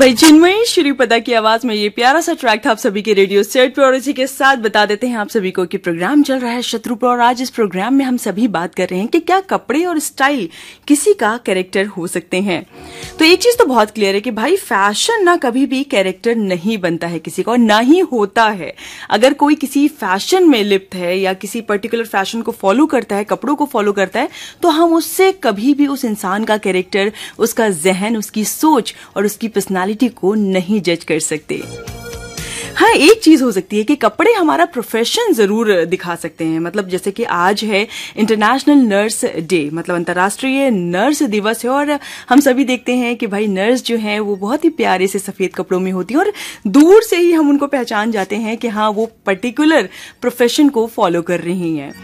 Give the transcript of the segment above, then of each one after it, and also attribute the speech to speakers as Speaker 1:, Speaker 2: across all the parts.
Speaker 1: भाई चिन्मयी श्रीपदा की आवाज में ये प्यारा सा ट्रैक था आप सभी के रेडियो सेट पर और इसी के साथ बता देते हैं आप सभी को कि प्रोग्राम चल रहा है शत्रु पर और आज इस प्रोग्राम में हम सभी बात कर रहे हैं कि क्या कपड़े और स्टाइल किसी का कैरेक्टर हो सकते हैं। तो एक चीज तो बहुत क्लियर है कि भाई फैशन ना कभी भी कैरेक्टर नहीं बनता है किसी का और ना ही होता है। अगर कोई किसी फैशन में लिप्त है या किसी पर्टिकुलर फैशन को फॉलो करता है, कपड़ों को फॉलो करता है, तो हम उससे कभी भी उस इंसान का कैरेक्टर, उसका जहन, उसकी सोच और उसकी पर्सनालिटी को नहीं जज कर सकते। हाँ, एक चीज हो सकती है कि कपड़े हमारा प्रोफेशन जरूर दिखा सकते हैं। मतलब जैसे कि आज है इंटरनेशनल नर्स डे, मतलब अंतर्राष्ट्रीय नर्स दिवस है और हम सभी देखते हैं कि भाई नर्स जो है वो बहुत ही प्यारे से सफेद कपड़ों में होती है और दूर से ही हम उनको पहचान जाते हैं कि हाँ वो पर्टिकुलर प्रोफेशन को फॉलो कर रही हैं।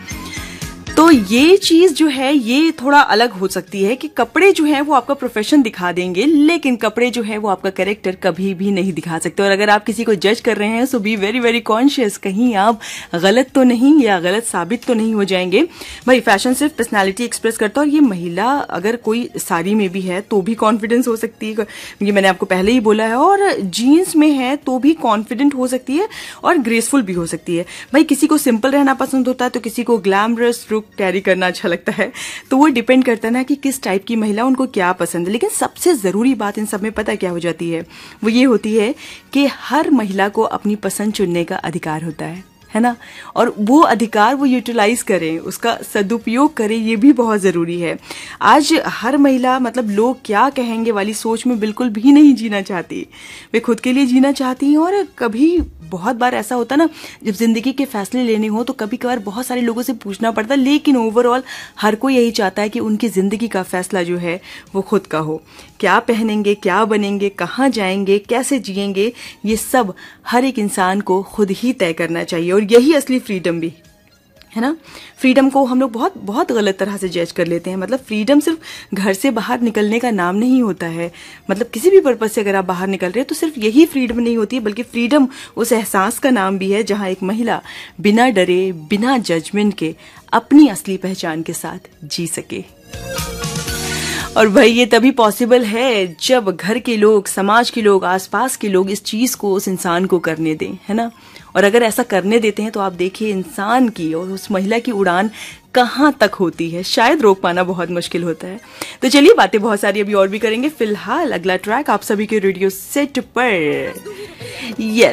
Speaker 1: तो ये चीज जो है ये थोड़ा अलग हो सकती है कि कपड़े जो है वो आपका प्रोफेशन दिखा देंगे, लेकिन कपड़े जो है वो आपका कैरेक्टर कभी भी नहीं दिखा सकते। और अगर आप किसी को जज कर रहे हैं सो बी वेरी वेरी कॉन्शियस, कहीं आप गलत तो नहीं या गलत साबित तो नहीं हो जाएंगे। भाई फैशन सिर्फ पर्सनैलिटी एक्सप्रेस करता है और ये महिला अगर कोई साड़ी में भी है तो भी कॉन्फिडेंस हो सकती है, ये मैंने आपको पहले ही बोला है, और जीन्स में है तो भी कॉन्फिडेंट हो सकती है और ग्रेसफुल भी हो सकती है। भाई किसी को सिंपल रहना पसंद होता है तो किसी को ग्लैमरस लुक कैरी करना अच्छा लगता है। तो वो डिपेंड करता है ना कि किस टाइप की महिला, उनको क्या पसंद है। लेकिन सबसे जरूरी बात इन सब में पता क्या हो जाती है, वो ये होती है कि हर महिला को अपनी पसंद चुनने का अधिकार होता है ना। और वो अधिकार वो यूटिलाइज करें, उसका सदुपयोग करें, ये भी बहुत जरूरी है। आज हर महिला मतलब लोग क्या कहेंगे वाली सोच में बिल्कुल भी नहीं जीना चाहती, वे खुद के लिए जीना चाहती हैं। और कभी बहुत बार ऐसा होता ना, जब जिंदगी के फैसले लेने हो तो कभी कभार बहुत सारे लोगों से पूछना पड़ता है, लेकिन ओवरऑल हर कोई यही चाहता है कि उनकी जिंदगी का फैसला जो है वो खुद का हो। क्या पहनेंगे, क्या बनेंगे, कहाँ जाएंगे, कैसे जिएंगे, ये सब हर एक इंसान को खुद ही तय करना चाहिए। और यही असली फ्रीडम भी है ना। फ्रीडम को हम लोग बहुत बहुत गलत तरह से जज कर लेते हैं। मतलब फ्रीडम सिर्फ घर से बाहर निकलने का नाम नहीं होता है। मतलब किसी भी पर्पज से अगर आप बाहर निकल रहे हैं तो सिर्फ यही फ्रीडम नहीं होती है, बल्कि फ्रीडम उस एहसास का नाम भी है जहां एक महिला बिना डरे, बिना जजमेंट के अपनी असली पहचान के साथ जी सके। और भाई ये तभी पॉसिबल है जब घर के लोग, समाज के लोग, आसपास के लोग इस चीज को उस इंसान को करने दें, है ना। और अगर ऐसा करने देते हैं तो आप देखिए इंसान की और उस महिला की उड़ान कहाँ तक होती है, शायद रोक पाना बहुत मुश्किल होता है। तो चलिए बातें बहुत सारी अभी और भी करेंगे। फिलहाल अगला ट्रैक आप सभी के रेडियो सेट पर